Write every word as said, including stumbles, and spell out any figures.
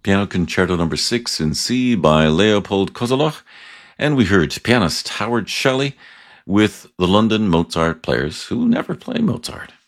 Piano Concerto Number six in C by Leopold Kozeloch, and we heard pianist Howard Shelley with the London Mozart Players, who never play Mozart.